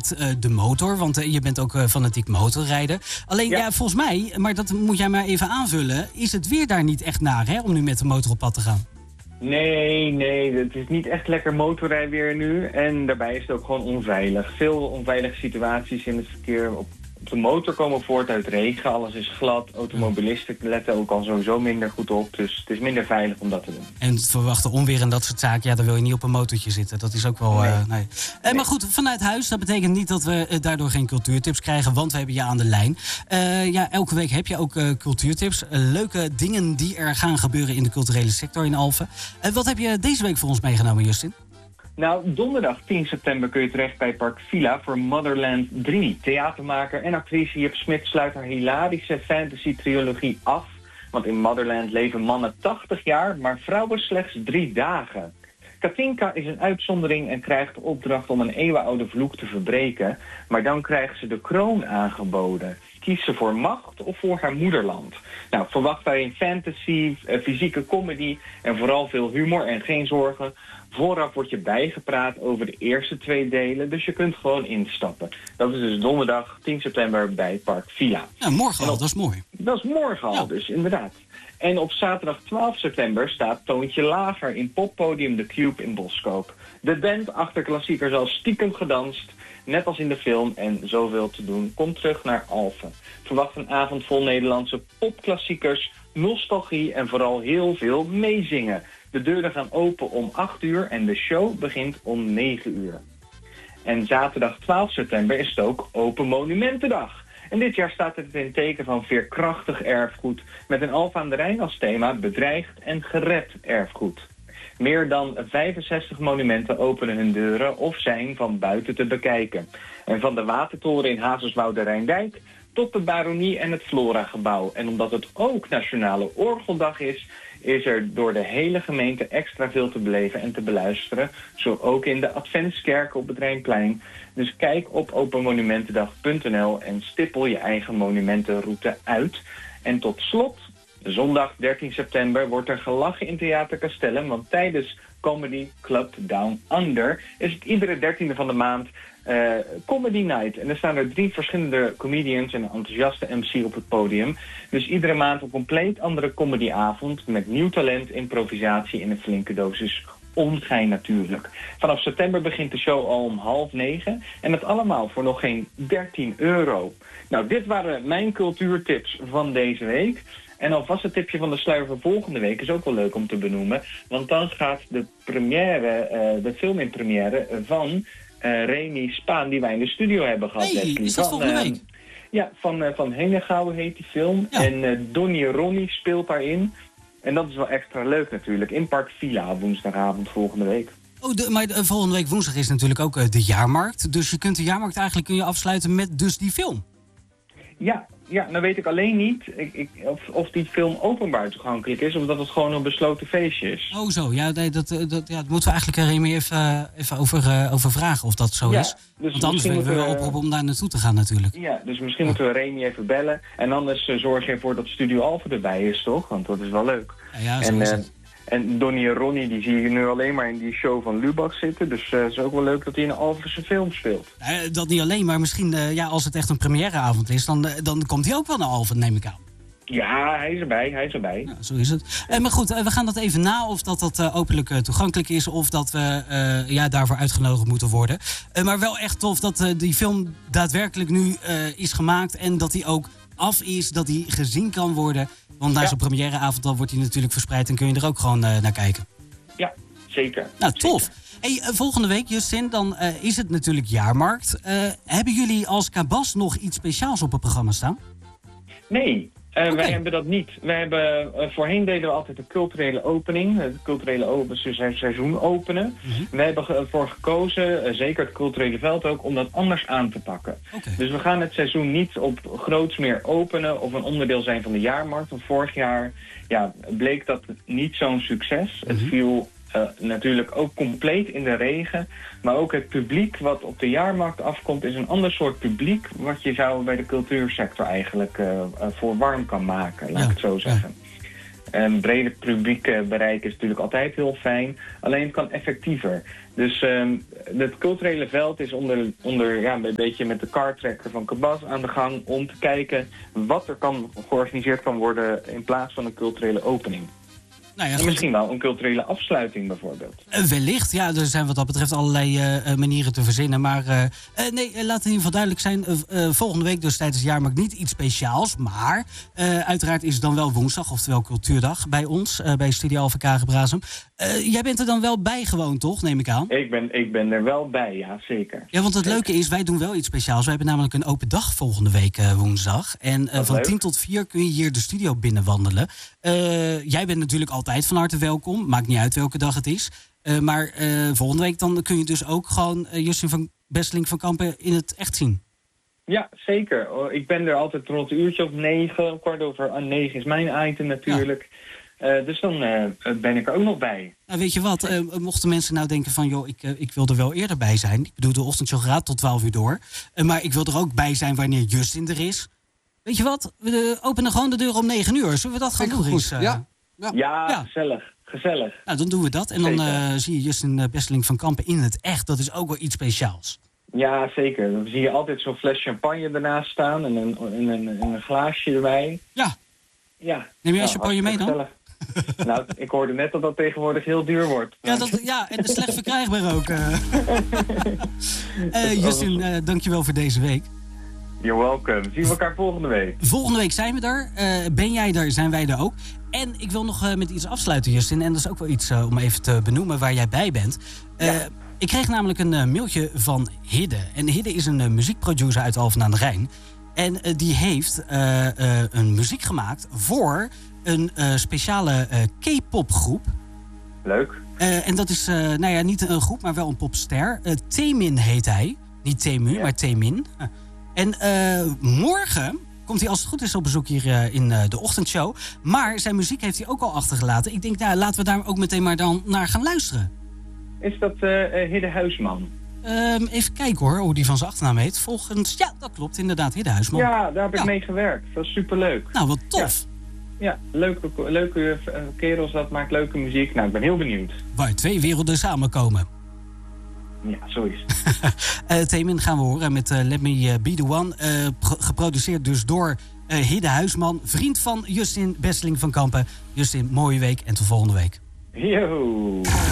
met de motor. Want je bent ook fanatiek motorrijder. Alleen, volgens mij, maar dat moet jij maar even aanvullen, is het weer daar niet echt naar, hè, om nu met de motor op pad te gaan? Nee, het is niet echt lekker motorrijweer nu. En daarbij is het ook gewoon onveilig. Veel onveilige situaties in het verkeer op de motor komen voort uit regen. Alles is glad. Automobilisten letten ook al sowieso minder goed op. Dus het is minder veilig om dat te doen. En het verwachte onweer en dat soort zaken, daar wil je niet op een motortje zitten. Dat is ook wel... Nee. Maar goed, vanuit huis, dat betekent niet dat we daardoor geen cultuurtips krijgen, want we hebben je aan de lijn. Elke week heb je ook cultuurtips. Leuke dingen die er gaan gebeuren in de culturele sector in Alphen. Wat heb je deze week voor ons meegenomen, Justin? Nou, donderdag 10 september kun je terecht bij Park Villa voor Motherland 3. Theatermaker en actrice Jip Smit sluit haar hilarische fantasy-trilogie af. Want in Motherland leven mannen 80 jaar, maar vrouwen slechts 3 dagen. Katinka is een uitzondering en krijgt de opdracht om een eeuwenoude vloek te verbreken. Maar dan krijgt ze de kroon aangeboden. Kiest ze voor macht of voor haar moederland? Nou, verwacht daarin fantasy, fysieke comedy en vooral veel humor en geen zorgen. Vooraf wordt je bijgepraat over de eerste 2 delen, dus je kunt gewoon instappen. Dat is dus donderdag 10 september bij Park Villa. Ja, morgen al, dat is mooi. Dat is morgen al, dus inderdaad. En op zaterdag 12 september staat Toontje Lager in poppodium The Cube in Boskoop. De band achter klassiekers als Stiekem gedanst, net als in de film en zoveel te doen, komt terug naar Alphen. Verwacht een avond vol Nederlandse popklassiekers, nostalgie en vooral heel veel meezingen. De deuren gaan open om 8 uur en de show begint om 9 uur. En zaterdag 12 september is het ook Open Monumentendag. En dit jaar staat het in teken van veerkrachtig erfgoed, met een Alphen aan de Rijn als thema bedreigd en gered erfgoed. Meer dan 65 monumenten openen hun deuren of zijn van buiten te bekijken. En van de Watertoren in Hazerswoude-Rijndijk tot de Baronie en het Flora-gebouw. En omdat het ook Nationale Orgeldag is er door de hele gemeente extra veel te beleven en te beluisteren. Zo ook in de Adventskerken op het Rijnplein. Dus kijk op openmonumentendag.nl en stippel je eigen monumentenroute uit. En tot slot, zondag 13 september wordt er gelachen in Theater Castellum, want tijdens Comedy Club Down Under is het iedere 13e van de maand Comedy Night. En er staan er 3 verschillende comedians en een enthousiaste MC op het podium. Dus iedere maand een compleet andere comedyavond met nieuw talent, improvisatie en een flinke dosis ongein natuurlijk. Vanaf september begint de show al om 8:30 en dat allemaal voor nog geen €13. Nou, dit waren mijn cultuurtips van deze week. En alvast het tipje van de sluier van volgende week is ook wel leuk om te benoemen. Want dan gaat de film in première van Remy Spaan, die wij in de studio hebben gehad. Hey, is dat volgende week? Ja, van Henegouwen heet die film. Ja. En Donnie Ronnie speelt daarin. En dat is wel extra leuk natuurlijk. In Park Villa woensdagavond volgende week. Maar volgende week woensdag is natuurlijk ook de jaarmarkt. Dus je kunt de jaarmarkt eigenlijk afsluiten met dus die film. Ja, nou weet ik alleen niet of die film openbaar toegankelijk is, of dat het gewoon een besloten feestje is. Oh zo, ja, dat moeten we eigenlijk Remy even over vragen of dat zo is. Dus want anders willen we wel oproepen om daar naartoe te gaan natuurlijk. Ja, dus misschien moeten we Remy even bellen. En anders zorg je ervoor dat Studio Alphen erbij is, toch? Want dat is wel leuk. Ja, zo is het. En Donnie en Ronnie, die zie je nu alleen maar in die show van Lubach zitten. Dus het is ook wel leuk dat hij in een Alphense film speelt. Dat niet alleen, maar misschien als het echt een premièreavond is, dan komt hij ook wel naar Alphen, neem ik aan. Ja, hij is erbij. Ja, zo is het. Maar goed, we gaan dat even na of dat openlijk toegankelijk is of dat we daarvoor uitgenodigd moeten worden. Maar wel echt tof dat die film daadwerkelijk nu is gemaakt en dat die ook af is, dat die gezien kan worden. Want na zo'n premièreavond dan wordt hij natuurlijk verspreid en kun je er ook gewoon naar kijken. Ja, zeker. Nou, tof. Hey, volgende week, Justin, dan is het natuurlijk jaarmarkt. Hebben jullie als Kabas nog iets speciaals op het programma staan? Nee, wij hebben dat niet. Wij hebben, voorheen deden we altijd de culturele opening, het culturele seizoen openen. Mm-hmm. We hebben ervoor gekozen, zeker het culturele veld ook, om dat anders aan te pakken. Okay. Dus we gaan het seizoen niet op groots meer openen of een onderdeel zijn van de jaarmarkt. Want vorig jaar bleek dat niet zo'n succes. Mm-hmm. Het viel natuurlijk ook compleet in de regen. Maar ook het publiek wat op de jaarmarkt afkomt is een ander soort publiek wat je zou bij de cultuursector eigenlijk voor warm kan maken, laat ik het zo zeggen. Een breder publiek bereiken is natuurlijk altijd heel fijn. Alleen het kan effectiever. Dus het culturele veld is een beetje met de kartrekker van Cabas aan de gang om te kijken wat er georganiseerd kan worden in plaats van een culturele opening. Nou ja, en misschien wel een culturele afsluiting bijvoorbeeld. Wellicht, ja, er zijn wat dat betreft allerlei manieren te verzinnen. Maar laat het in ieder geval duidelijk zijn. Volgende week dus tijdens de jaarmarkt niet iets speciaals. Maar uiteraard is het dan wel woensdag, oftewel cultuurdag bij ons. Bij Studio Alpha Kagenbrazem. Jij bent er dan wel bij gewoon, toch? Neem ik aan. Ik ben er wel bij, ja, zeker. Ja, want het leuke is, wij doen wel iets speciaals. Wij hebben namelijk een open dag volgende week woensdag. En van leuk. 10 tot 4 kun je hier de studio binnenwandelen. Jij bent natuurlijk altijd van harte welkom. Maakt niet uit welke dag het is. Maar volgende week dan kun je dus ook gewoon Justin van Besseling van Kampen in het echt zien. Ja, zeker. Ik ben er altijd rond een uurtje of 9. 9:15 is mijn item natuurlijk. Ja. Dus dan ben ik er ook nog bij. Nou, weet je wat? Mochten mensen nou denken van, joh, ik wil er wel eerder bij zijn. Ik bedoel, de ochtendshow gaat tot 12 uur door. Maar ik wil er ook bij zijn wanneer Justin er is. Weet je wat? We openen gewoon de deur om 9 uur. Zullen we dat gaan doen? Goed. Ja, gezellig. Nou, dan doen we dat. En dan zie je Justin Besseling van Kampen in het echt. Dat is ook wel iets speciaals. Ja, zeker. Dan zie je altijd zo'n fles champagne ernaast staan en een glaasje erbij. Ja. Ja. Neem jij champagne mee dan? Nou, ik hoorde net dat tegenwoordig heel duur wordt. Ja, en slecht verkrijgbaar ook. Justin, dankjewel voor deze week. You're welcome. Zien we elkaar volgende week. Volgende week zijn we er. Ben jij er, zijn wij er ook. En ik wil nog met iets afsluiten, Justin. En dat is ook wel iets om even te benoemen waar jij bij bent. Ik kreeg namelijk een mailtje van Hidde. En Hidde is een muziekproducer uit Alphen aan de Rijn. En die heeft een muziek gemaakt voor een speciale K-pop groep. Leuk. En dat is niet een groep, maar wel een popster. Taemin heet hij. Niet Temu, maar Taemin. En morgen komt hij als het goed is op bezoek hier in de ochtendshow. Maar zijn muziek heeft hij ook al achtergelaten. Ik denk, laten we daar ook meteen maar dan naar gaan luisteren. Is dat Hidde Huisman? Even kijken hoor, hoe die van zijn achternaam heet. Ja, dat klopt inderdaad, Hidde Huisman. Ja, daar heb ik mee gewerkt. Dat is superleuk. Nou, wat tof. Ja, leuke kerels, dat maakt leuke muziek. Nou, ik ben heel benieuwd. Waar 2 werelden samenkomen. Ja, zo is het. Taemin gaan we horen met Let Me Be The One. Geproduceerd dus door Hidde Huisman. Vriend van Justin Besseling van Kampen. Justin, mooie week en tot volgende week. Yo.